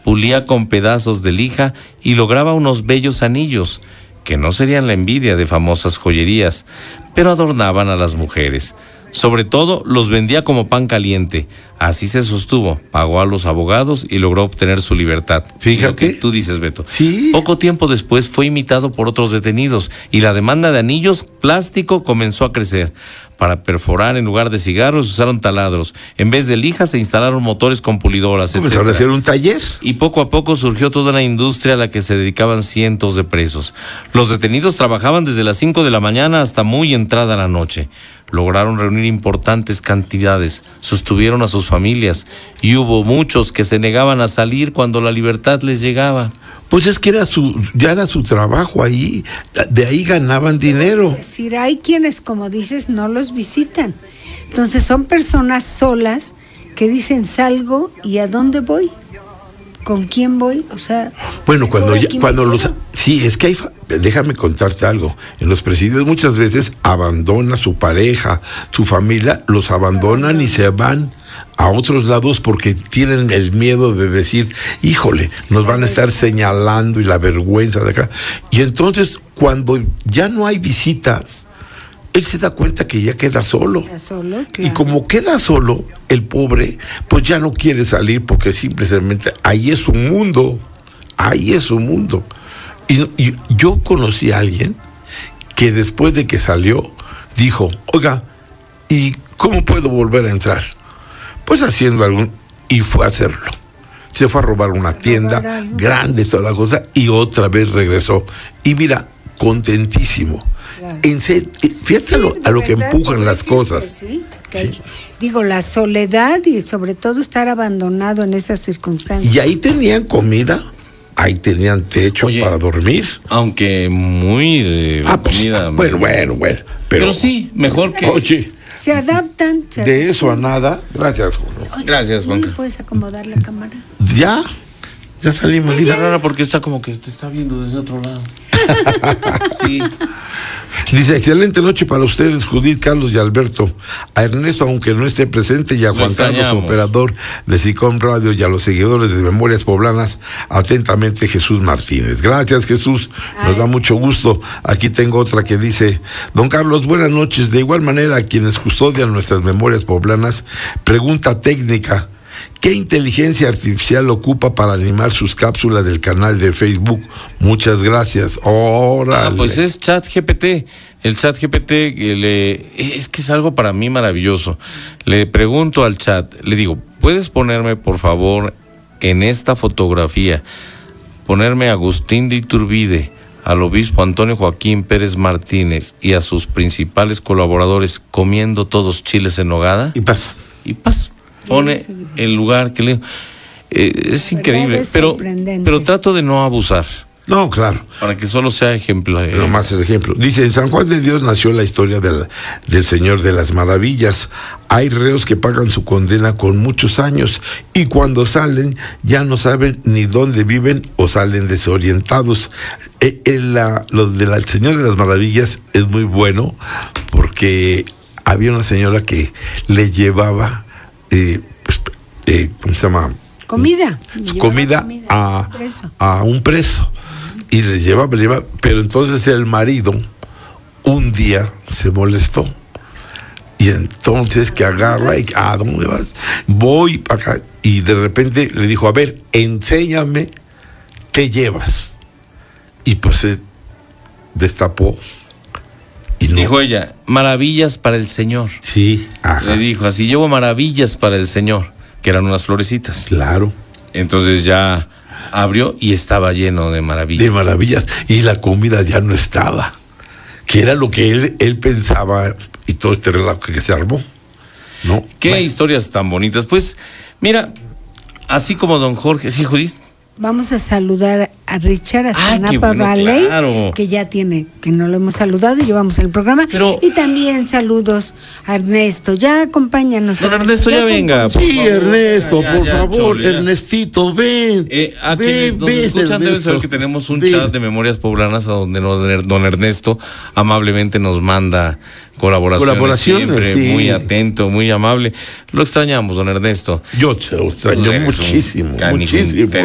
pulía con pedazos de lija y lograba unos bellos anillos, que no serían la envidia de famosas joyerías, pero adornaban a las mujeres. Sobre todo, los vendía como pan caliente. Así se sostuvo, pagó a los abogados y logró obtener su libertad. Fíjate. Lo que tú dices, Beto. Sí. Poco tiempo después fue imitado por otros detenidos y la demanda de anillos plástico comenzó a crecer. Para perforar en lugar de cigarros usaron taladros. En vez de lija se instalaron motores con pulidoras, Comenzaron a hacer un taller. y poco a poco surgió toda una industria a la que se dedicaban cientos de presos. Los detenidos trabajaban desde las 5 de la mañana hasta muy entrada la noche. Lograron reunir importantes cantidades, sostuvieron a sus familias y hubo muchos que se negaban a salir cuando la libertad les llegaba. Pues es que ya era su trabajo ahí, de ahí ganaban dinero. Es decir, hay quienes, como dices, no los visitan. Entonces son personas solas que dicen, salgo y ¿a dónde voy? ¿Con quién voy? O sea, Bueno, sí, es que déjame contarte algo. En los presidios muchas veces abandona su pareja, su familia, los abandonan y se van a otros lados porque tienen el miedo de decir, híjole, nos van a estar señalando y la vergüenza de acá. Y entonces, cuando ya no hay visitas, él se da cuenta que ya queda solo. Claro. Y como queda solo, el pobre, pues ya no quiere salir porque simplemente ahí es su mundo. Ahí es su mundo. Y yo conocí a alguien que después de que salió, dijo, oiga, ¿y cómo puedo volver a entrar? Pues haciendo y fue a hacerlo. Se fue a robar una tienda grande, toda la cosa, y otra vez regresó. Y mira, contentísimo. Claro. Fíjate a lo que empujan las cosas. Sí. Digo, la soledad y sobre todo estar abandonado en esas circunstancias. Y ahí tenían comida, ahí tenían techo para dormir. Aunque muy de comida. Bueno. Pero sí, mejor que... Oye, se adaptan. De eso a nada. Gracias, Juan. Gracias, Juan. ¿No puedes acomodar la cámara? Ya salimos. Es rara porque está como que te está viendo desde otro lado. Sí. Dice, excelente noche para ustedes, Judith, Carlos y Alberto. A Ernesto, aunque no esté presente, y a Juan Carlos, operador de SICOM Radio, y a los seguidores de Memorias Poblanas, atentamente, Jesús Martínez. Gracias, Jesús, nos da mucho gusto. Aquí tengo otra que dice, don Carlos, buenas noches. De igual manera, a quienes custodian nuestras memorias poblanas, pregunta técnica. ¿Qué inteligencia artificial ocupa para animar sus cápsulas del canal de Facebook? Muchas gracias. ¡Órale! Pues es ChatGPT. El ChatGPT es que es algo para mí maravilloso. Le pregunto al chat, le digo, ¿puedes ponerme, por favor, en esta fotografía, ponerme a Agustín de Iturbide, al obispo Antonio Joaquín Pérez Martínez y a sus principales colaboradores comiendo todos chiles en nogada? Y paz. Pone el lugar que le... es increíble, pero trato de no abusar. No, claro. Para que solo sea ejemplo. No más el ejemplo. Dice, en San Juan de Dios nació la historia del Señor de las Maravillas. Hay reos que pagan su condena con muchos años y cuando salen ya no saben ni dónde viven o salen desorientados. Lo del Señor de las Maravillas es muy bueno porque había una señora que le llevaba... ¿cómo se llama? Comida a un preso y le lleva, pero entonces el marido un día se molestó y entonces que agarra y ¿a dónde vas? Voy para acá, y de repente le dijo, a ver, enséñame qué llevas, y pues se destapó. Y no. Dijo ella, maravillas para el Señor. Sí, ajá. Le dijo así, llevo maravillas para el Señor, que eran unas florecitas. Claro. Entonces ya abrió y estaba lleno de maravillas. De maravillas. Y la comida ya no estaba. Que era lo que él pensaba y todo este relajo que se armó. ¿No? Qué historias tan bonitas. Pues, mira, así como don Jorge, sí, Judith. Vamos a saludar a Richard hasta Napa Valley, claro, que ya tiene, que no lo hemos saludado y llevamos el programa. Y también saludos a Ernesto. Ya acompáñanos. Don Ernesto, ya venga. Sí, favor, Ernesto, por favor, Ernestito, ven. A quienes nos escuchan deben saber que tenemos un chat de Memorias Poblanas a donde don Ernesto amablemente nos manda colaboraciones siempre, sí, muy atento, muy amable. Lo extrañamos, don Ernesto. Yo te lo extraño muchísimo.